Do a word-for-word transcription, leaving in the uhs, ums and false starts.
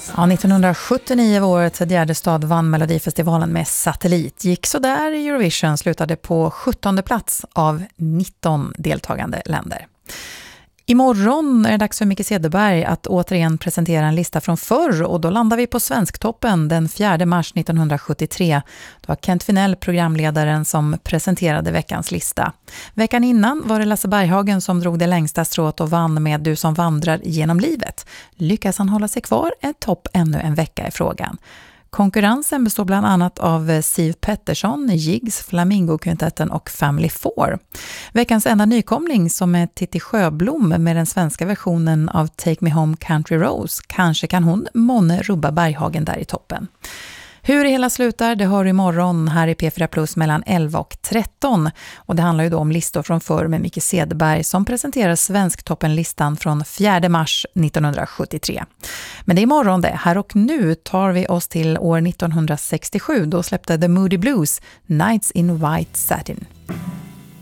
Ja, nittonhundrasjuttionio var året Gärdestad vann Melodifestivalen med Satellit. Gick så där i Eurovision, slutade på sjuttonde plats av nitton deltagande länder. Imorgon är det dags för Micke Cederberg att återigen presentera en lista från förr, och då landar vi på Svensktoppen den fjärde mars nittonhundrasjuttiotre. Det var Kent Finell, programledaren, som presenterade veckans lista. Veckan innan var det Lasse Berghagen som drog det längsta strået och vann med Du som vandrar genom livet. Lyckas han hålla sig kvar är topp ännu en vecka i frågan. Konkurrensen består bland annat av Siv Pettersson, Jigs, Flamingo-kvintetten och Family Four. Veckans enda nykomling, som är Titti Sjöblom med den svenska versionen av Take Me Home Country Rose. Kanske kan hon månne rubba Berghagen där i toppen. Hur det hela slutar, det hör imorgon här i P fyra Plus mellan elva och tretton. Och det handlar ju då om listor från förr med Micke Cederberg som presenterar Svensktoppenlistan från fjärde mars nittonhundrasjuttiotre. Men det är imorgon det. Här och nu tar vi oss till år nittonhundrasextiosju. Då släppte The Moody Blues Nights in White Satin.